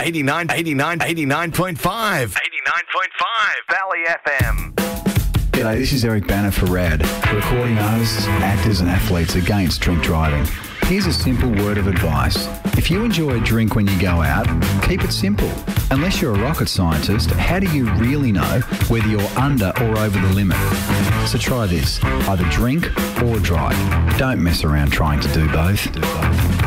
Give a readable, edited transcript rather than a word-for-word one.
89.5. 89.5 Valley FM. G'day, this is Eric Banner for RAD, recording artists, actors and athletes against drink driving. Here's a simple word of advice. If you enjoy a drink when you go out, keep it simple. Unless you're a rocket scientist, how do you really know whether you're under or over the limit? So try this, either drink or drive. Don't mess around trying to do both.